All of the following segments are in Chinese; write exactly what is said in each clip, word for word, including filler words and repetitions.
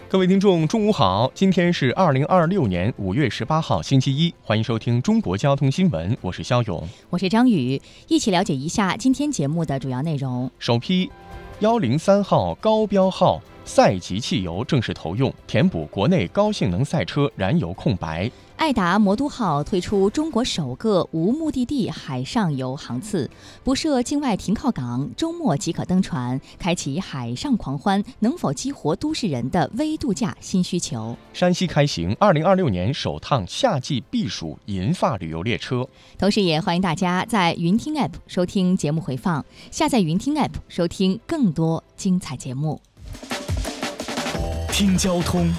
各位听众，中午好！今天是二零二六年五月十八号，星期一，欢迎收听中国交通新闻，我是肖勇， 我是张宇，一起了解一下今天节目的主要内容。 首批一零三号高标号赛级汽油正式投用，填补国内高性能赛车燃油空白。 爱达魔都号推出中国首个无目的地海上游航次，不设境外停靠港，周末即可登船，开启海上狂欢，能否激活都市人的微度假新需求？ 山西开行二零二六年首趟夏季避暑银发旅游列车。 同时也欢迎大家在云听 App 收听节目回放，下载云听 App 收听更多精彩节目。 听交通，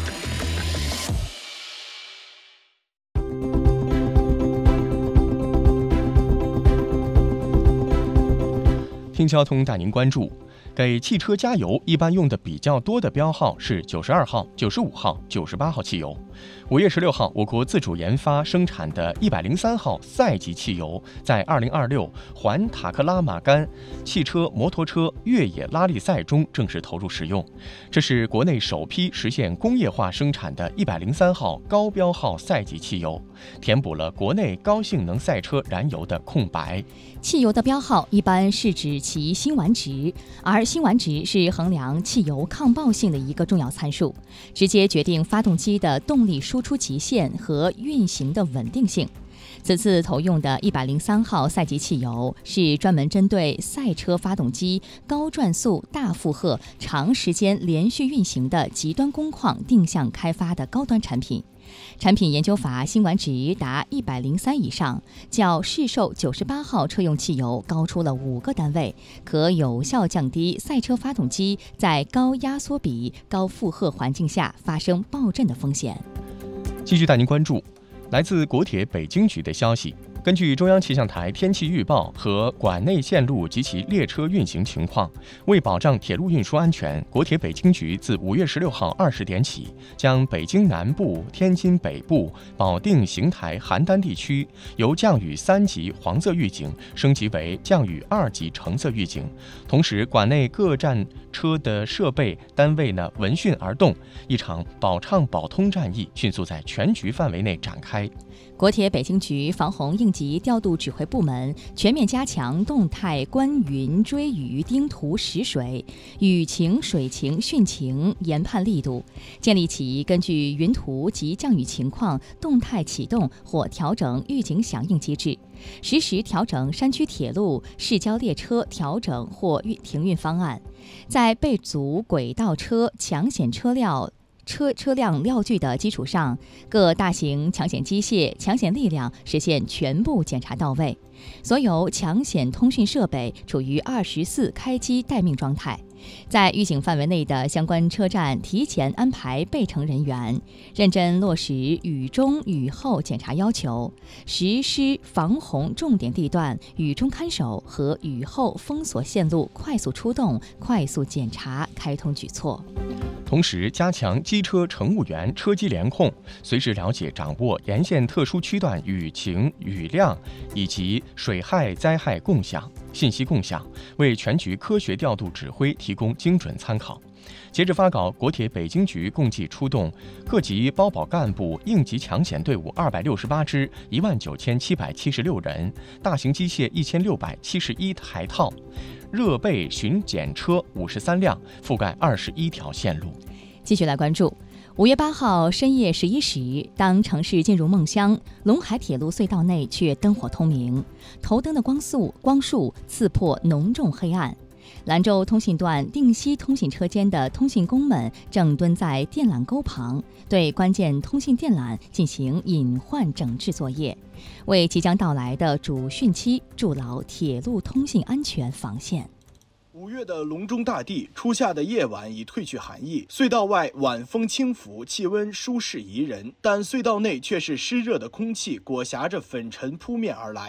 听交通带您关注，给汽车加油一般用的比较多的标号是九十二号、九十五号、九十八号汽油。五月十六号，我国自主研发生产的一百零三号赛级汽油在二零二六环塔克拉玛干汽车摩托车越野拉力赛中正式投入使用。这是国内首批实现工业化生产的一百零三号高标号赛级汽油，填补了国内高性能赛车燃油的空白。 汽油的标号一般是指其辛烷值，而辛烷值是衡量汽油抗爆性的一个重要参数，直接决定发动机的动力输出极限和运行的稳定性。此次投用的一百零三号赛级汽油是专门针对赛车发动机高转速、大负荷、长时间连续运行的极端工况定向开发的高端产品。产品研究法辛烷值达一百零三以上，较市售九十八号车用汽油高出了五个单位，可有效降低赛车发动机在高压缩比、高负荷环境下发生爆震的风险。 继续带您关注来自国铁北京局的消息，根据中央气象台天气预报和管内线路及其列车运行情况，为保障铁路运输安全，国铁北京局自五月十六号二十点起，将北京南部、天津北部、保定、邢台、邯郸地区由降雨三级黄色预警升级为降雨二级橙色预警。同时，管内各站车的设备单位呢闻讯而动，一场保畅保通战役迅速在全局范围内展开。 国铁北京局防洪应急调度指挥部门全面加强动态观云追雨盯图识水、雨情、水情、汛情研判力度，建立起根据云图及降雨情况动态启动或调整预警响应机制，实时调整山区铁路市郊列车调整或停运方案，在备足轨道车、抢险车辆车车辆料具的基础上，各大型抢险机械、抢险力量实现全部检查到位，所有抢险通讯设备处于二十四开机待命状态。在预警范围内的相关车站提前安排备乘人员，认真落实雨中雨后检查要求，实施防洪重点地段雨中看守和雨后封锁线路快速出动、快速检查开通举措。 同时加强机车乘务员车机联控，随时了解掌握沿线特殊区段雨情、雨量以及水害灾害共享信息共享，为全局科学调度指挥提供精准参考。截至发稿，国铁北京局共计出动各级包保干部应急抢险队伍二百六十八支，一万九千七百七十六人，大型机械一千六百七十一台套，热备巡检车五十三辆，覆盖二十一条线路。 继续来关注五月八号深夜十一时，当城市进入梦乡，陇海铁路隧道内却灯火通明，头灯的光束光束刺破浓重黑暗。兰州通信段定西通信车间的通信工们正蹲在电缆沟旁，对关键通信电缆进行隐患整治作业，为即将到来的主汛期筑牢铁路通信安全防线。 五月的隆中大地，初夏的夜晚已褪去寒意，隧道外晚风轻拂，气温舒适宜人，但隧道内却是湿热的空气裹挟着粉尘扑面而来。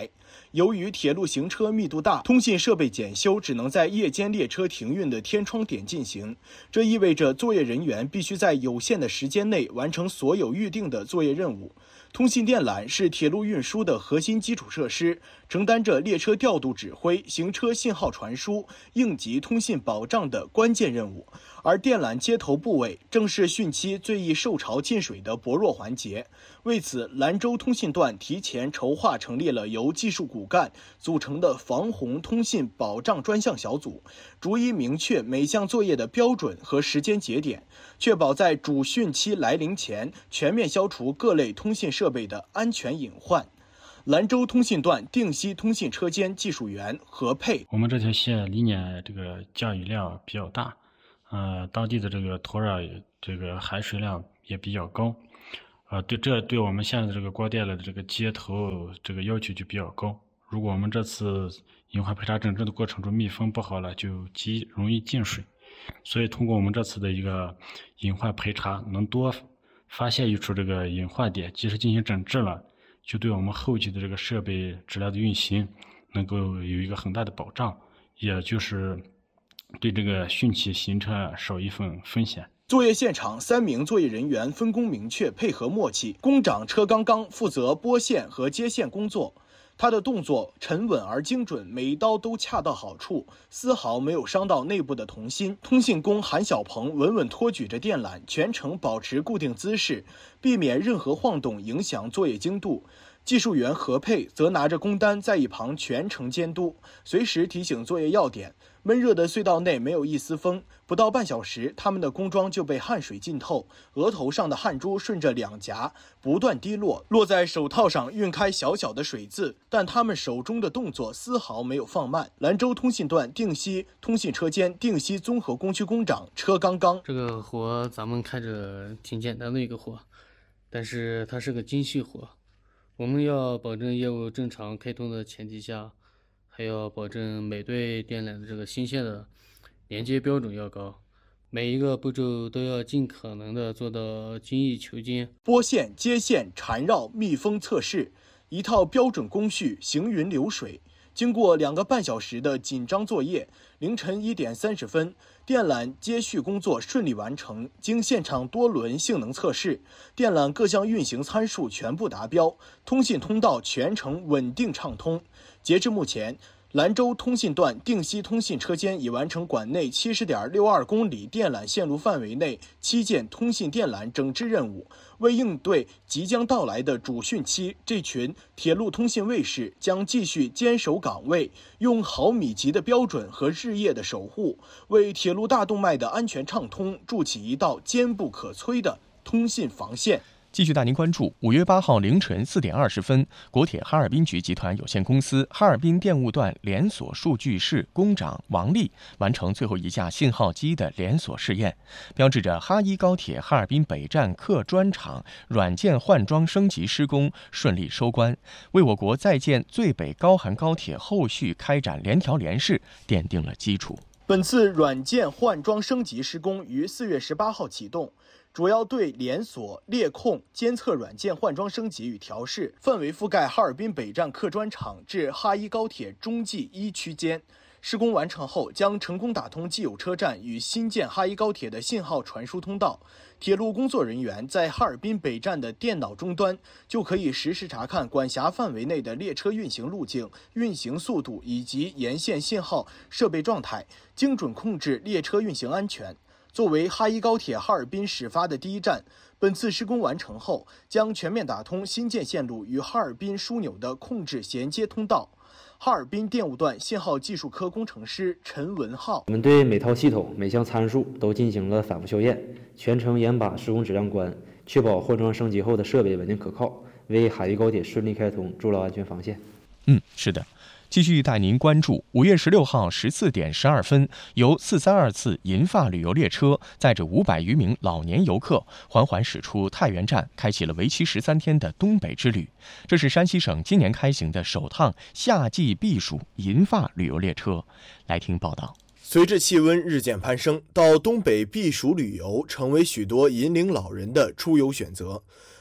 由于铁路行车密度大，通信设备检修只能在夜间列车停运的天窗点进行，这意味着作业人员必须在有限的时间内完成所有预定的作业任务。通信电缆是铁路运输的核心基础设施，承担着列车调度指挥、行车信号传输、应急通信保障的关键任务。而电缆接头部位正是汛期最易受潮进水的薄弱环节。为此，兰州通信段提前筹划成立了由技术骨干组成的防洪通信保障专项小组，逐一明确每项作业的标准和时间节点，确保在主汛期来临前全面消除各类通信设备的安全隐患。兰州通信段定西通信车间技术员何佩： 我们这条线历年这个降雨量比较大，呃，当地的这个土壤这个含水量也比较高，呃，对，这对我们现在的这个光电的这个接头这个要求就比较高。如果我们这次隐患排查整治的过程中密封不好了，就极容易进水。所以通过我们这次的一个隐患排查，能多发现一处这个隐患点，及时进行整治了，就对我们后期的这个设备质量的运行能够有一个很大的保障，也就是对这个汛期行车少一份风险。 作业现场三名作业人员分工明确，配合默契。工长车刚刚负责拨线和接线工作，他的动作沉稳而精准，每一刀都恰到好处，丝毫没有伤到内部的童心。通信工韩小鹏稳稳托举着电缆，全程保持固定姿势，避免任何晃动影响作业精度。技术员何佩则拿着工单在一旁全程监督，随时提醒作业要点。闷热的隧道内没有一丝风，不到半小时，他们的工装就被汗水浸透，额头上的汗珠顺着两颊不断滴落，落在手套上晕开小小的水渍，但他们手中的动作丝毫没有放慢。兰州通信段定西通信车间定西综合工区工长车刚刚： 这个活咱们看着挺简单的一个活，但是它是个精细活。我们要保证业务正常开通的前提下，还要保证每对电缆的这个新线的连接标准要高，每一个步骤都要尽可能的做到精益求精。 拨线、接线、缠绕、密封测试，一套标准工序行云流水。经过两个半小时的紧张作业，凌晨一点三十分，电缆接续工作顺利完成。经现场多轮性能测试，电缆各项运行参数全部达标，通信通道全程稳定畅通。截至目前，兰州通信段定西通信车间已完成管内七十点六二公里电缆线路范围内七件通信电缆整治任务。为应对即将到来的主汛期，这群铁路通信卫士将继续坚守岗位，用毫米级的标准和日夜的守护，为铁路大动脉的安全畅通筑起一道坚不可摧的通信防线。 继续带您关注，五月八号凌晨四点二十分，国铁哈尔滨局集团有限公司哈尔滨电务段连锁数据室工长王丽完成最后一架信号机的连锁试验，标志着哈一高铁哈尔滨北站客专场软件换装升级施工顺利收官，为我国在建最北高韩高铁后续开展联调联试奠定了基础。 本次软件换装升级施工于四月十八号启动，主要对连锁、列控、监测软件换装升级与调试，范围覆盖哈尔滨北站客专场至哈一高铁中继一区间。施工完成后，将成功打通既有车站与新建哈一高铁的信号传输通道。铁路工作人员在哈尔滨北站的电脑终端就可以实时查看管辖范围内的列车运行路径、运行速度以及沿线信号设备状态，精准控制列车运行安全。作为哈一高铁哈尔滨始发的第一站，本次施工完成后，将全面打通新建线路与哈尔滨枢纽的控制衔接通道。哈尔滨电务段信号技术科工程师陈文浩： 我们对每套系统、每项参数都进行了反复校验，全程严把施工质量关，确保换装升级后的设备稳定可靠，为哈一高铁顺利开通筑牢安全防线。 嗯，是的。继续带您关注，五月十六号十四点十二分，由四三二次银发旅游列车载着五百余名老年游客缓缓驶出太原站，开启了为期十三天的东北之旅。这是山西省今年开行的首趟夏季避暑银发旅游列车。来听报道。 随着气温日渐攀升，到东北避暑旅游成为许多银龄老人的出游选择。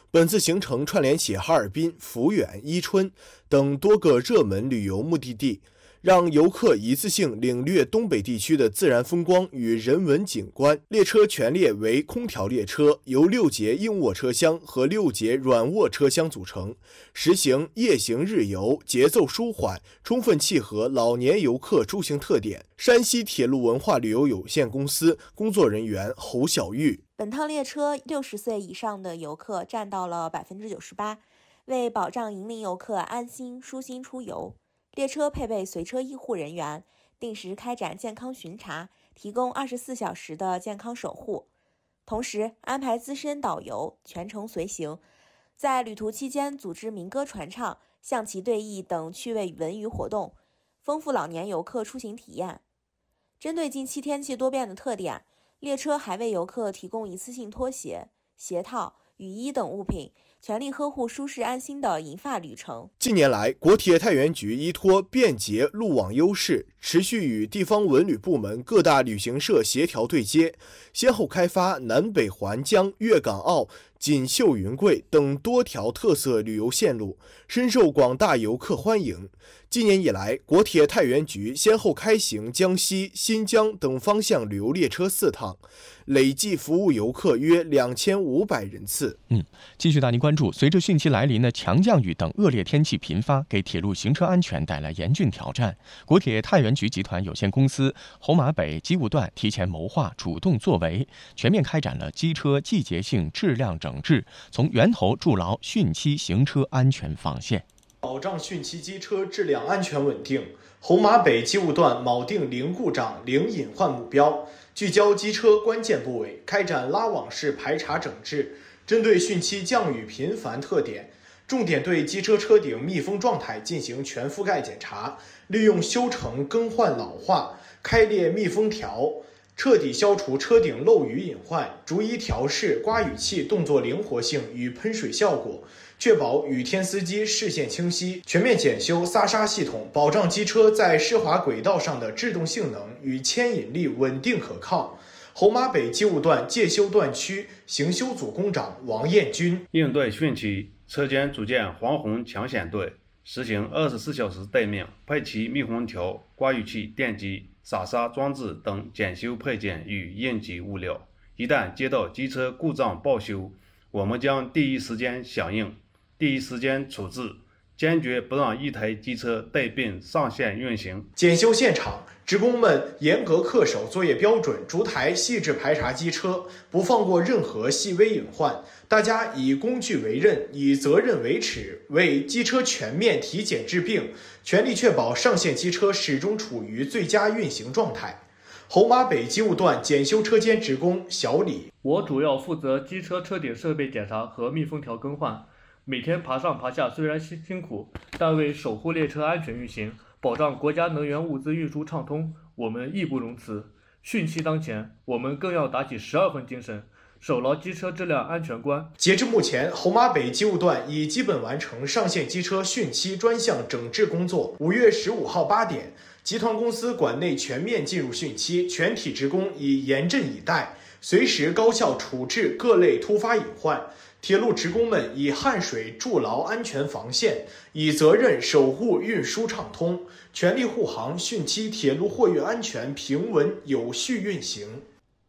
本次行程串联起哈尔滨、抚远、伊春等多个热门旅游目的地，让游客一次性领略东北地区的自然风光与人文景观。列车全列为空调列车，由六节硬卧车厢和六节软卧车厢组成，实行夜行日游，节奏舒缓，充分契合老年游客出行特点。山西铁路文化旅游有限公司工作人员侯小玉： 本趟列车六十岁以上的游客占到了百分之九十八，为保障银龄游客安心舒心出游，列车配备随车医护人员，定时开展健康巡查，提供二十四小时的健康守护。同时安排资深导游全程随行，在旅途期间组织民歌传唱、象棋对弈等趣味文娱活动，丰富老年游客出行体验。针对近期天气多变的特点，列车还为游客提供一次性拖鞋、鞋套、雨衣等物品，全力呵护舒适安心的银发旅程。 近年来，国铁太原局依托便捷路网优势，持续与地方文旅部门各大旅行社协调对接，先后开发南北环江、粤港澳、锦绣云贵等多条特色旅游线路，深受广大游客欢迎。今年以来，国铁太原局先后开行江西、新疆等方向旅游列车四趟，累计服务游客约两千五百人次。 嗯，继续带您关注，随着汛期来临呢，强降雨等恶劣天气频发，给铁路行车安全带来严峻挑战。国铁太原局集团有限公司侯马北机务段提前谋划，主动作为，全面开展了机车季节性质量整治，从源头筑牢汛期行车安全防线。 保障汛期机车质量安全稳定，侯马北机务段铆定零故障、零隐患目标，聚焦机车关键部位，开展拉网式排查整治。针对汛期降雨频繁特点，重点对机车车顶密封状态进行全覆盖检查，利用修成更换老化、开裂密封条，彻底消除车顶漏雨隐患，逐一调试刮雨器动作灵活性与喷水效果，确保雨天司机视线清晰，全面检修撒刹系统，保障机车在湿滑轨道上的制动性能与牵引力稳定可靠。侯马北机务段介休段区行修组工长王彦军： 应对汛期，车间组建黄红抢险队，实行二十四小时待命，配齐密封条、刮雨器、电机、洒沙装置等检修配件与应急物料。一旦接到机车故障报修，我们将第一时间响应，第一时间处置，坚决不让一台机车带病上线运行。 检修现场，职工们严格恪守作业标准，逐台细致排查机车，不放过任何细微隐患。大家以工具为刃，以责任为尺，为机车全面体检治病，全力确保上线机车始终处于最佳运行状态。侯马北机务段检修车间职工小李： 我主要负责机车车顶设备检查和密封条更换，每天爬上爬下虽然辛辛苦，但为守护列车安全运行，保障国家能源物资运输畅通，我们义不容辞。汛期当前，我们更要打起十二分精神，守牢机车质量安全关。 截至目前，侯马北机务段已基本完成上线机车汛期专项整治工作。五月十五号八点，集团公司馆内全面进入汛期，全体职工已严阵以待，随时高效处置各类突发隐患。铁路职工们以汗水筑牢安全防线，以责任守护运输畅通，全力护航汛期铁路货运安全平稳有序运行。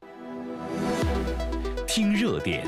听热点，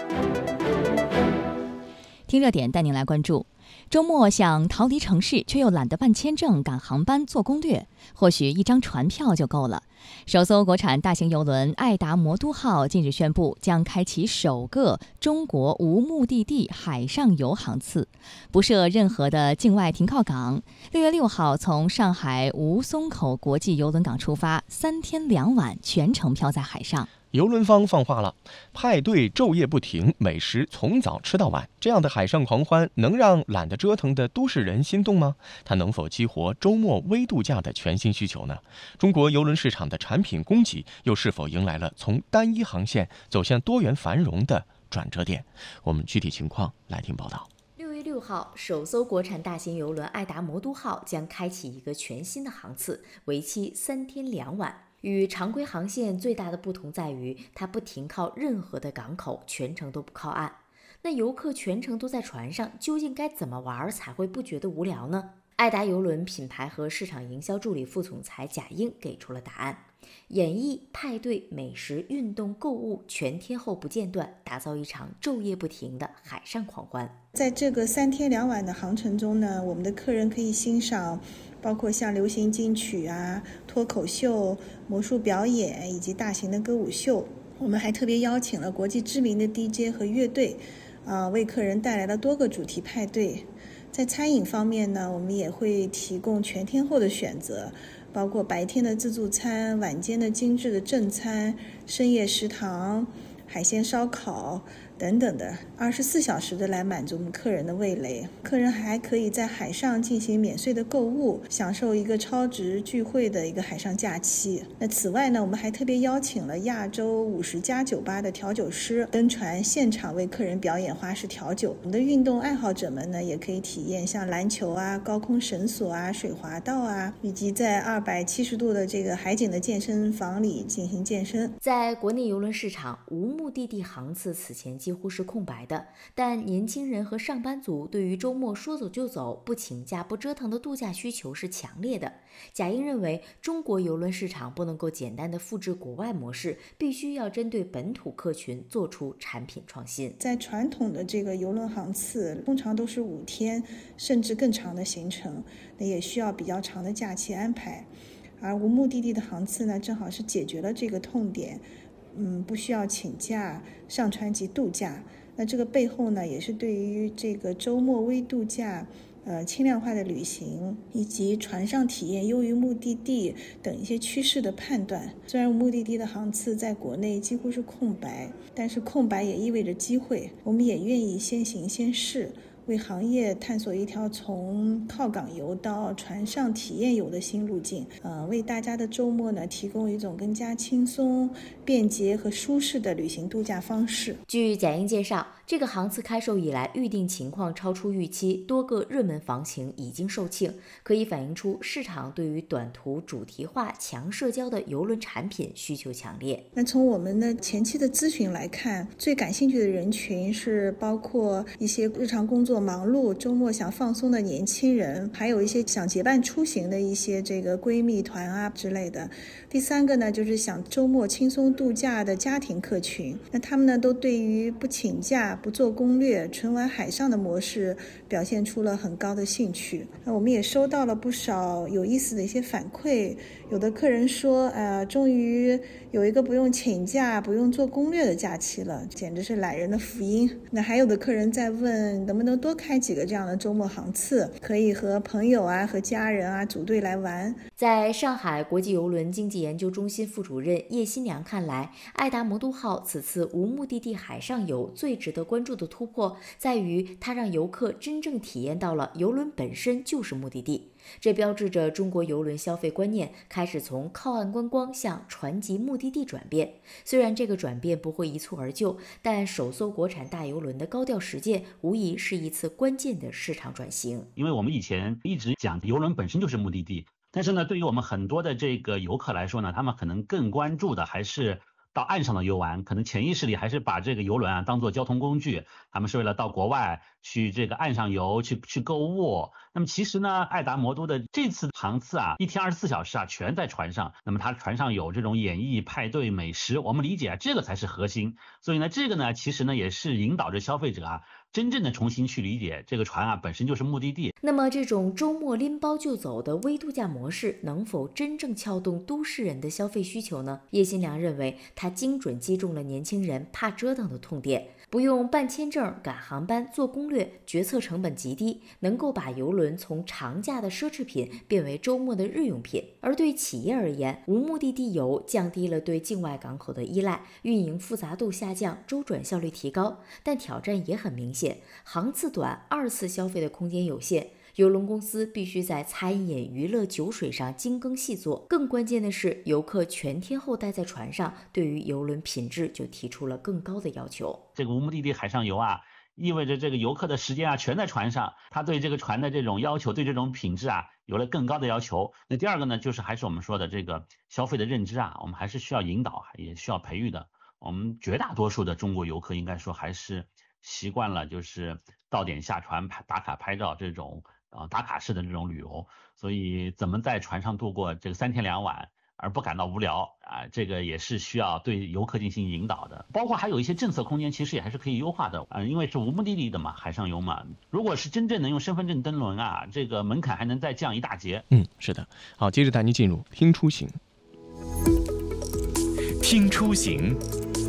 听热点带您来关注。周末想逃离城市，却又懒得办签证、赶航班、做攻略，或许一张船票就够了。首艘国产大型邮轮爱达魔都号近日宣布，将开启首个中国无目的地海上游航次，不设任何的境外停靠港。六月六号从上海吴淞口国际邮轮港出发，三天两晚全程漂在海上。 邮轮方放话了，派对昼夜不停，美食从早吃到晚，这样的海上狂欢能让懒得折腾的都市人心动吗？它能否激活周末微度假的全新需求呢？中国邮轮市场的产品供给又是否迎来了从单一航线走向多元繁荣的转折点？我们具体情况来听报道。 六月六号，首艘国产大型邮轮爱达魔都号将开启一个全新的航次，为期三天两晚。与常规航线最大的不同在于，它不停靠任何的港口，全程都不靠岸。 那游客全程都在船上，究竟该怎么玩才会不觉得无聊呢？爱达邮轮品牌和市场营销助理副总裁贾英给出了答案：演绎、派对、美食、运动、购物全天候不间断，打造一场昼夜不停的海上狂欢。 在这个三天两晚的航程中呢，我们的客人可以欣赏包括像流行金曲啊、脱口秀、魔术表演以及大型的歌舞秀。我们还特别邀请了国际知名的 D J 和乐队，啊，为客人带来了多个主题派对。在餐饮方面呢，我们也会提供全天候的选择，包括白天的自助餐、晚间的精致的正餐、深夜食堂、海鲜烧烤等等的，二十四小时的来满足我们客人的味蕾。客人还可以在海上进行免税的购物，享受一个超值聚会的一个海上假期。那此外呢，我们还特别邀请了亚洲五十家酒吧的调酒师登船现场为客人表演花式调酒。我们的运动爱好者们呢，也可以体验像篮球啊、高空绳索啊、水滑道啊，以及在二百七十度的这个海景的健身房里进行健身。 在国内邮轮市场，无目的地航次此前几乎是空白的，但年轻人和上班族对于周末说走就走、不请假不折腾的度假需求是强烈的。贾英认为，中国邮轮市场不能够简单的复制国外模式，必须要针对本土客群做出产品创新。 在传统的这个邮轮航次，通常都是五天甚至更长的行程，那也需要比较长的假期安排。而无目的地的航次呢，正好是解决了这个痛点。嗯，不需要请假上船及度假。那这个背后呢，也是对于这个周末微度假、呃轻量化的旅行以及船上体验优于目的地等一些趋势的判断。虽然目的地的航次在国内几乎是空白，但是空白也意味着机会。我们也愿意先行先试，为行业探索一条从靠港游到船上体验游的新路径，呃，为大家的周末呢提供一种更加轻松、便捷和舒适的旅行度假方式。 据贾英介绍，这个航次开售以来，预订情况超出预期，多个热门房型已经售罄，可以反映出市场对于短途主题化、强社交的邮轮产品需求强烈。 那从我们的前期的咨询来看，最感兴趣的人群是包括一些日常工作忙碌、周末想放松的年轻人，还有一些想结伴出行的一些这个闺蜜团啊之类的。第三个呢，就是想周末轻松度假的家庭客群。那他们呢，都对于不请假、不做攻略、纯玩海上的模式表现出了很高的兴趣。那我们也收到了不少有意思的一些反馈，有的客人说，呃，终于有一个不用请假、不用做攻略的假期了，简直是懒人的福音。那还有的客人在问，能不能多开几个这样的周末航次，可以和朋友啊、和家人啊组队来玩。 在上海国际邮轮经济研究中心副主任叶新良看来，爱达魔都号此次无目的地海上游最值得关注的突破，在于它让游客真正体验到了邮轮本身就是目的地。这标志着中国邮轮消费观念开始从靠岸观光向船级目的地转变。虽然这个转变不会一蹴而就，但首艘国产大邮轮的高调实践无疑是一次关键的市场转型。 因为我们以前一直讲邮轮本身就是目的地，但是呢，对于我们很多的这个游客来说呢，他们可能更关注的还是到岸上的游玩，可能潜意识里还是把这个游轮啊当做交通工具，他们是为了到国外去这个岸上游，去去购物。那么其实呢，爱达魔都的这次航次啊，一天二十四小时啊，全在船上。那么它船上有这种演艺、派对、美食，我们理解啊，这个才是核心。所以呢，这个呢，其实呢，也是引导着消费者啊，真正的重新去理解这个船啊本身就是目的地。 那么这种周末拎包就走的微度假模式能否真正撬动都市人的消费需求呢？叶新良认为，它精准击中了年轻人怕折腾的痛点，不用办签证、赶航班、做攻略，决策成本极低，能够把邮轮从长假的奢侈品变为周末的日用品。而对企业而言，无目的地游降低了对境外港口的依赖，运营复杂度下降，周转效率提高，但挑战也很明显，航次短，二次消费的空间有限。邮轮公司必须在餐饮、娱乐、酒水上精耕细作。更关键的是，游客全天候待在船上，对于邮轮品质就提出了更高的要求。 这个无目的地海上游啊，意味着这个游客的时间啊全在船上，他对这个船的这种要求，对这种品质啊有了更高的要求。那第二个呢，就是还是我们说的这个消费的认知啊，我们还是需要引导，也需要培育的。我们绝大多数的中国游客应该说还是习惯了就是到点下船打卡拍照这种呃打卡式的这种旅游，所以怎么在船上度过这个三天两晚而不感到无聊啊、呃，这个也是需要对游客进行引导的。包括还有一些政策空间，其实也还是可以优化的啊、呃，因为是无目的地的嘛，海上游嘛。如果是真正能用身份证登轮啊，这个门槛还能再降一大截。 嗯，是的。好，接着带您进入听出行。听出行。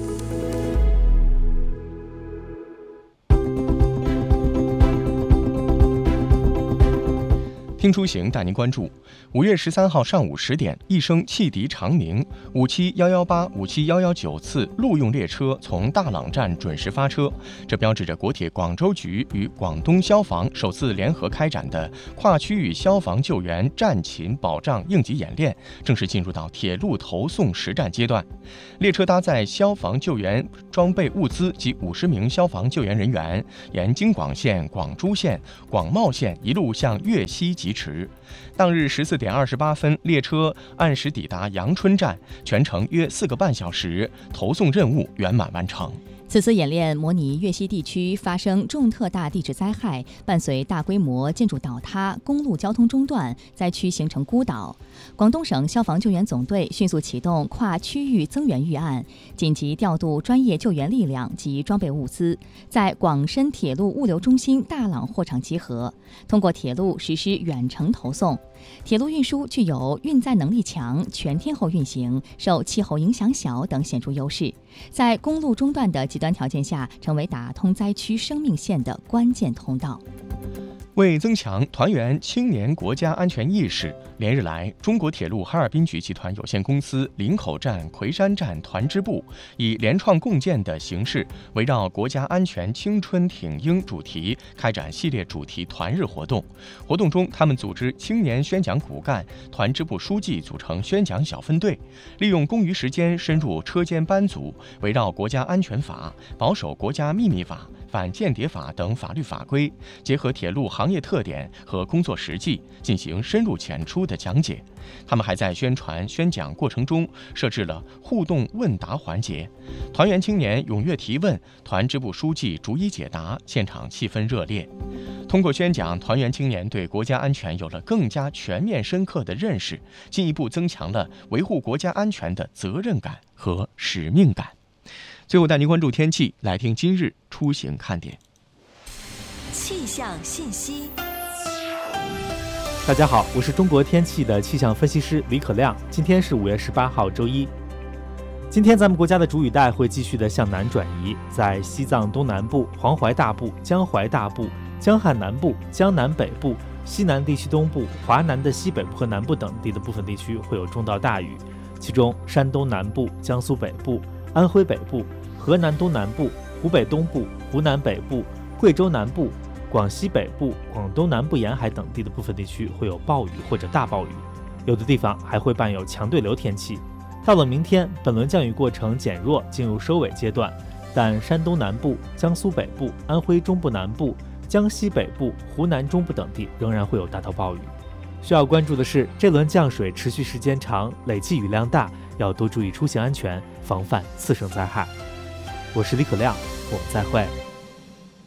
听出行带您关注：五月十三号上午十点，一声汽笛长鸣，五七幺幺八、五七幺幺九次陆用列车从大朗站准时发车，这标志着国铁广州局与广东消防首次联合开展的跨区域消防救援战勤保障应急演练正式进入到铁路投送实战阶段。列车搭载消防救援装备物资及五十名消防救援人员，沿京广线、广珠线、广茂线一路向粤西疾驰。当日十四点二十八分，列车按时抵达阳春站，全程约四个半小时，投送任务圆满完成。 此次演练模拟粤西地区发生重特大地质灾害，伴随大规模建筑倒塌、公路交通中断、灾区形成孤岛。广东省消防救援总队迅速启动跨区域增援预案，紧急调度专业救援力量及装备物资，在广深铁路物流中心大朗货场集合，通过铁路实施远程投送。铁路运输具有运载能力强、全天候运行、受气候影响小等显著优势，在公路中断的极端条件下，成为打通灾区生命线的关键通道。 为增强团员青年国家安全意识，连日来，中国铁路哈尔滨局集团有限公司林口站、魁山站团支部以联创共建的形式，围绕国家安全青春挺英主题开展系列主题团日活动。活动中，他们组织青年宣讲骨干、团支部书记组成宣讲小分队，利用空余时间深入车间班组，围绕国家安全法、保守国家秘密法、反间谍法等法律法规，结合铁路行业特点和工作实际，进行深入浅出的讲解。他们还在宣传宣讲过程中设置了互动问答环节，团员青年踊跃提问，团支部书记逐一解答，现场气氛热烈。通过宣讲，团员青年对国家安全有了更加全面深刻的认识，进一步增强了维护国家安全的责任感和使命感。最后带您关注天气，来听今日出行看点。 气象信息。 大家好，我是中国天气的气象分析师李可亮。今天是五月十八号，周一。今天咱们国家的主雨带会继续的向南转移，在西藏东南部、黄淮大部、江淮大部、江汉南部、江南北部、西南地区东部、华南的西北部和南部等地的部分地区会有中到大雨，其中山东南部、江苏北部、安徽北部、河南东南部、湖北东部、湖南北部、贵州南部、广西北部、广东南部沿海等地的部分地区会有暴雨或者大暴雨，有的地方还会伴有强对流天气。到了明天，本轮降雨过程减弱，进入收尾阶段，但山东南部、江苏北部、安徽中部南部、江西北部、湖南中部等地仍然会有大到暴雨。需要关注的是，这轮降水持续时间长，累计雨量大，要多注意出行安全，防范次生灾害。我是李可亮，我们再会。